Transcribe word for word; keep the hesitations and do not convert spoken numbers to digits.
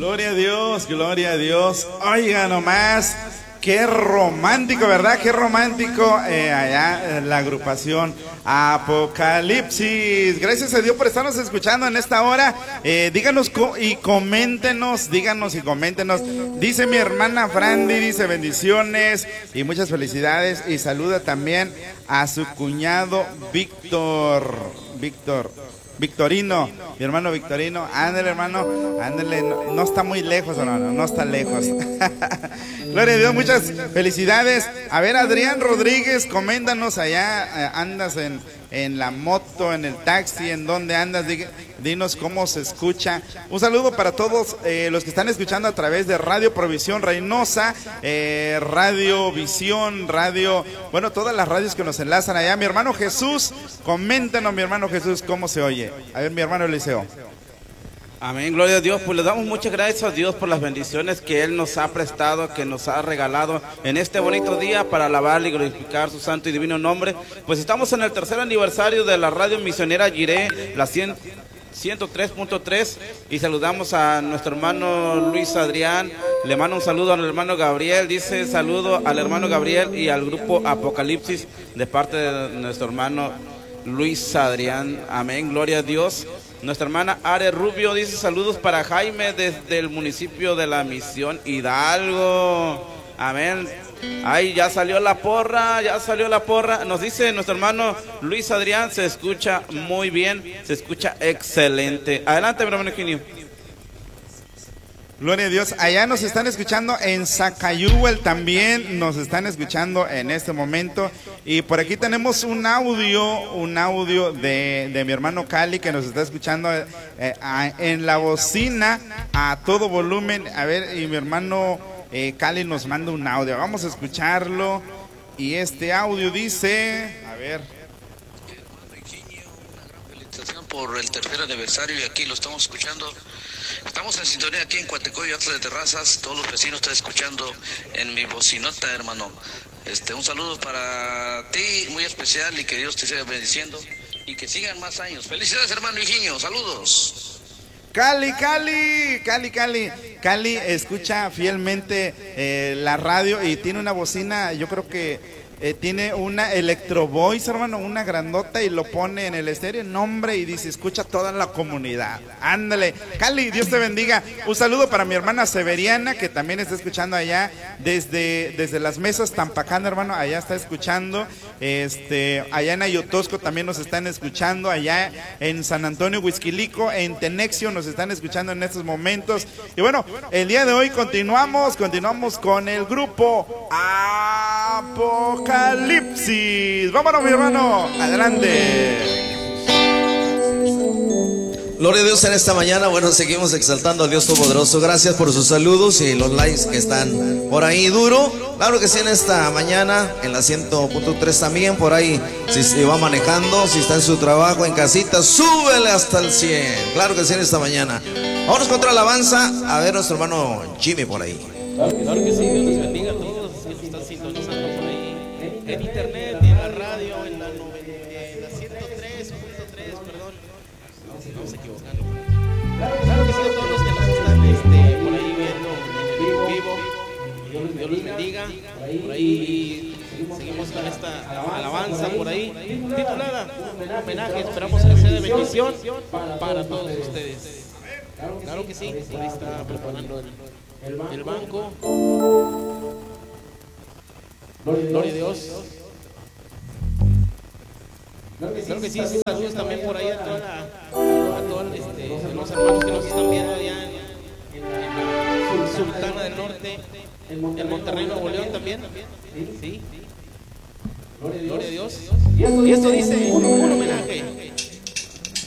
Gloria a Dios, gloria a Dios. Oiga nomás, qué romántico, ¿verdad? Qué romántico eh, allá la agrupación Apocalipsis. Gracias a Dios por estarnos escuchando en esta hora. Eh, díganos co y coméntenos, díganos y coméntenos. Dice mi hermana Frandy, dice bendiciones y muchas felicidades. Y saluda también a su cuñado Víctor. Víctor. Victorino, mi hermano Victorino, ándale hermano, ándale, no, no está muy lejos hermano, no está lejos. Gloria a Dios, muchas felicidades. A ver, Adrián Rodríguez, coméntanos allá, andas en, en la moto, en el taxi, en dónde andas, dinos cómo se escucha. Un saludo para todos eh, los que están escuchando a través de Radio Provisión Reynosa, eh, Radio Visión, Radio, bueno, todas las radios que nos enlazan allá. Mi hermano Jesús, coméntanos mi hermano Jesús, cómo se oye. A ver, mi hermano Eliseo. Amén, gloria a Dios. Pues le damos muchas gracias a Dios por las bendiciones que Él nos ha prestado, que nos ha regalado en este bonito día para alabarle y glorificar su santo y divino nombre. Pues estamos en el tercer aniversario de la radio misionera Jiré, la ciento tres punto tres, y saludamos a nuestro hermano Luis Adrián. Le mando un saludo al hermano Gabriel, dice saludo al hermano Gabriel y al grupo Apocalipsis de parte de nuestro hermano Luis Adrián. Amén, gloria a Dios. Nuestra hermana Are Rubio dice saludos para Jaime desde el municipio de la Misión Hidalgo. Amén. Ahí ya salió la porra, ya salió la porra. Nos dice nuestro hermano Luis Adrián, se escucha muy bien, se escucha excelente. Adelante, mi hermano Eugenio. Gloria a Dios, allá nos están escuchando en Zacayúbal, también nos están escuchando en este momento. Y por aquí tenemos un audio, un audio de, de mi hermano Cali que nos está escuchando eh, a, en la bocina a todo volumen. A ver, y mi hermano eh, Cali nos manda un audio, vamos a escucharlo. Y este audio dice, a ver. Una gran felicitación por el tercer aniversario y aquí lo estamos escuchando. Estamos en sintonía aquí en Coatecoyo, Atlas de Terrazas. Todos los vecinos están escuchando en mi bocinota, hermano. Este, un saludo para ti, muy especial, y que Dios te siga bendiciendo y que sigan más años. Felicidades, hermano Higinio, saludos. Cali, Cali, Cali, Cali, Cali escucha fielmente eh, la radio y tiene una bocina, yo creo que Eh, tiene una Electro Voice, hermano, una grandota, y lo pone en el estéreo, nombre, y dice, escucha toda la comunidad. Ándale, Cali, Dios te bendiga. Un saludo para mi hermana Severiana, que también está escuchando allá desde, desde las mesas Tampacán, hermano, allá está escuchando. Este, allá en Ayotosco también nos están escuchando, allá en San Antonio Huixquilico, en Tenexio nos están escuchando en estos momentos. Y bueno, el día de hoy continuamos, continuamos con el grupo Apocalipsis. Vámonos, mi hermano, adelante. Gloria a Dios en esta mañana. Bueno, seguimos exaltando al Dios Todopoderoso. Gracias por sus saludos y los likes que están por ahí duro. Claro que sí, en esta mañana en la cien punto tres también. Por ahí, si se va manejando, si está en su trabajo, en casita, súbele hasta el cien. Claro que sí, en esta mañana. Vámonos con otra alabanza. A ver, nuestro hermano Jimmy por ahí. Claro que sí, Dios los bendiga a todos los que nos están sintonizando por ahí en internet y en la radio, en la, en la ciento tres punto tres, perdón. No, si no se equivocan. Claro que sí, a todos los que nos están este, por ahí viendo en vivo. Dios los bendiga. Por ahí seguimos con esta alabanza por ahí, titulada un homenaje. Esperamos que sea de bendición para todos ustedes. Claro que sí, por ahí está preparando el el banco. Gloria a Dios. Claro que sí, sí, saludos también por ahí a toda, a todos este, los hermanos que nos están viendo allá en, en la Sultana del Norte, en Monterrey, Nuevo León también. Sí. Gloria a Dios. Y esto dice un, un homenaje.